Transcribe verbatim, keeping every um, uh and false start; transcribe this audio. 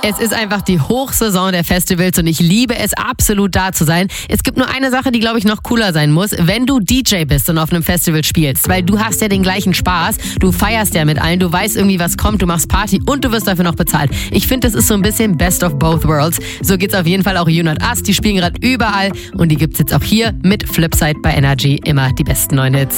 Es ist einfach die Hochsaison der Festivals und ich liebe es absolut, da zu sein. Es gibt nur eine Sache, die, glaube ich, noch cooler sein muss, wenn du D J bist und auf einem Festival spielst, weil du hast ja den gleichen Spaß, du feierst ja mit allen, du weißt irgendwie, was kommt, du machst Party und du wirst dafür noch bezahlt. Ich finde, das ist so ein bisschen Best of Both Worlds. So geht's auf jeden Fall auch You Not Us, die spielen gerade überall und die gibt's jetzt auch hier mit Flipside bei Energy, immer die besten neuen Hits.